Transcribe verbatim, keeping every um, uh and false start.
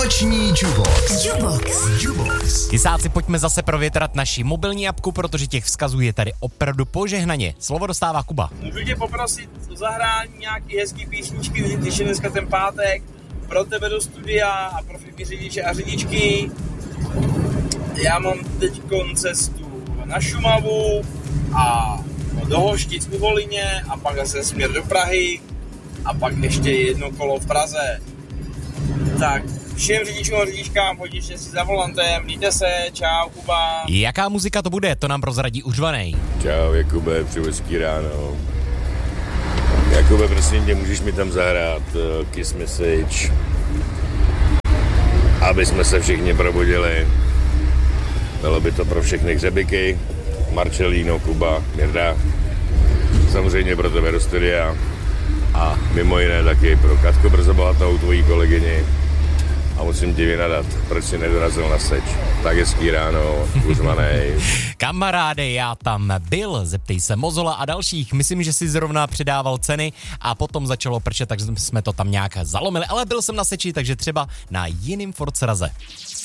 Noční Jubox. Jubox. Jubox. Jisáci, pojďme zase provětrat naši mobilní apku, protože těch vzkazů je tady opravdu požehnaně. Slovo dostává Kuba. Můžu tě poprosit o zahrání nějaký hezký písničky, když je dneska ten pátek, pro tebe do studia a pro všechny řidiče a řidičky. Já mám teď cestu na Šumavu a do Hoštic u Volině a pak zase směr do Prahy a pak ještě jedno kolo v Praze. Tak všem řidičům a řidičkám hodně štěstí za volantem, mějte se, čau Kuba. Jaká muzika to bude, to nám prozradí Užvanej. Čau Jakube, přeju hezký ráno. Jakube, prosím tě, můžeš mi tam zahrát uh, Kiss Message, aby jsme se všichni probudili. Bylo by to pro všechny hřebiky, Marcelino, Kuba, Mirda, samozřejmě pro tebe do studia a mimo jiné taky pro Katku Brzobohatou, tvojí kolegyni. A musím ti vynadat, proč si nedorazil na seč. Tak hezký ráno, Užvanej. Kamaráde, já tam byl, zeptej se Mozola a dalších. Myslím, že si zrovna přidával ceny a potom začalo pršet, takže jsme to tam nějak zalomili. Ale byl jsem na seči, takže třeba na jiným Ford Sraze.